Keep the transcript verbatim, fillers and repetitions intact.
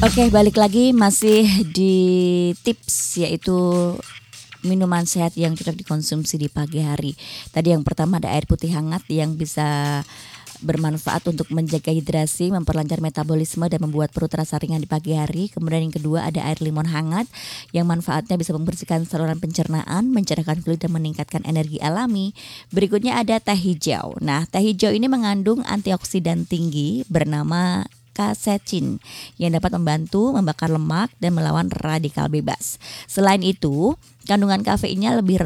Oke, balik lagi masih di tips yaitu minuman sehat yang cocok dikonsumsi di pagi hari. Tadi yang pertama ada air putih hangat yang bisa bermanfaat untuk menjaga hidrasi, memperlancar metabolisme dan membuat perut terasa ringan di pagi hari. Kemudian yang kedua ada air limon hangat yang manfaatnya bisa membersihkan saluran pencernaan, mencerahkan kulit dan meningkatkan energi alami. Berikutnya ada teh hijau. Nah, teh hijau ini mengandung antioksidan tinggi bernama Quercetin yang dapat membantu membakar lemak dan melawan radikal bebas. Selain itu, kandungan kafeinnya lebih